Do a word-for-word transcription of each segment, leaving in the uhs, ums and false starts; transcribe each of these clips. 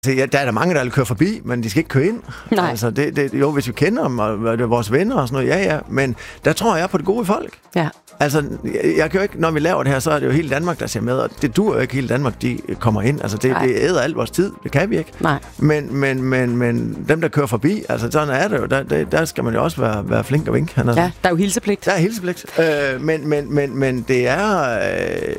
Ja, der er der mange, der vil køre forbi, men de skal ikke køre ind. Nej. Altså, det, det, jo, hvis vi kender dem, og det er vores venner og sådan noget, ja, ja. Men der tror jeg på det gode folk. Ja. Altså, jeg, jeg kan jo ikke, når vi laver det her, så er det jo hele Danmark, der ser med, og det duer jo ikke hele Danmark, de kommer ind. Altså, det, det æder alt vores tid. Det kan vi ikke. Nej. Men, men, men, men dem, der kører forbi, altså, sådan er det jo. Der, der, der skal man jo også være, være flink og vink. Ja, der er jo hilsepligt. Der er hilsepligt. Øh, men, men, men, men det er... Øh,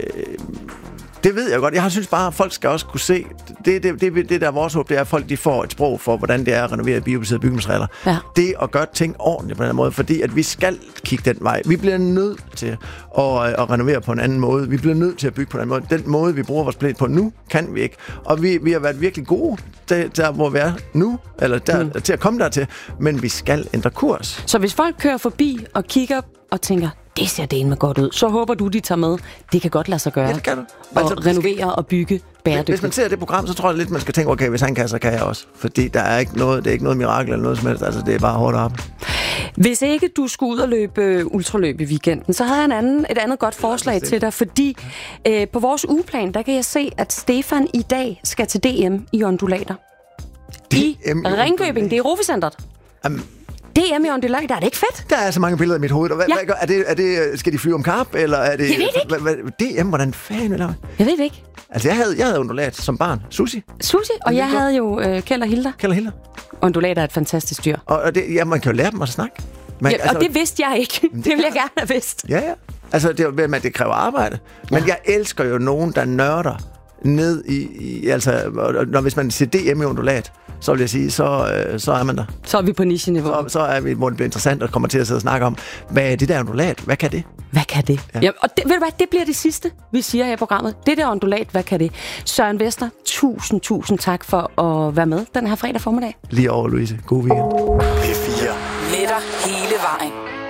Det ved jeg godt. Jeg synes bare, at folk skal også kunne se, det, det, det, det der er vores håb, det er, at folk de får et sprog for, hvordan det er at renovere biobaserede byggematerialer. Ja. Det at gøre ting ordentligt på den måde, fordi at vi skal kigge den vej. Vi bliver nødt til at, at renovere på en anden måde. Vi bliver nødt til at bygge på en anden måde. Den måde, vi bruger vores planet på nu, kan vi ikke. Og vi, vi har været virkelig gode der, der hvor vi er nu, eller der, mm. til at komme dertil, men vi skal ændre kurs. Så hvis folk kører forbi og kigger og tænker, det ser det med godt ud, så håber du, de tager med. Det kan godt lade sig gøre. Ja, det kan du. Og altså, renovere skal... og bygge bæredygtigt. Hvis man ser det program, så tror jeg lidt, man skal tænke, okay, hvis han kan, så kan jeg også. Fordi der er ikke noget, det er ikke noget mirakel eller noget som helst. Altså, det er bare hårdt arbejde. Hvis ikke du skulle ud og løbe ultraløb i weekenden, så havde jeg en anden, et andet godt forslag ja, til dig, fordi øh, på vores ugeplan, der kan jeg se, at Stefan i dag skal til D M i undulater. D M I Ringkøbing, det er Rofecentret. Um, D M i undulater, er det ikke fedt? Der er så mange billeder i mit hoved. Hvad, ja. hvad, er det, er det, skal de flyve om kap, eller er det... Jeg ved ikke. Hvad, hvad, D M, hvordan fanden eller hvad? Jeg ved det ikke. Altså, jeg havde, jeg havde undulat som barn. Sushi. Sushi, og jeg havde jo øh, Kjeld og Hilda. Kjeld og Hilda. Undulater er et fantastisk dyr. Og, og det, ja, man kan jo lære dem at snakke. Man, ja, og altså, det vidste jeg ikke. Det, det ville jeg gerne have vidst. Ja, ja. Altså, det, men det kræver arbejde. Men ja. Jeg elsker jo nogen, der nørder ned i... i altså, når, hvis man siger D M i undulat, så vil jeg sige, så, øh, så er man der. Så er vi på niche-niveau. Så, så er vi, hvor det bliver interessant, og kommer til at sidde og snakke om, hvad er det der undulat? Hvad kan det? Hvad kan det? Ja. Ja, og det, ved du hvad, det bliver det sidste, vi siger her i programmet. Det der undulat, hvad kan det? Søren Vester, tusind, tusind tak for at være med den her fredag formiddag. Lige over, Louise. God weekend. P fire. Letter hele vejen.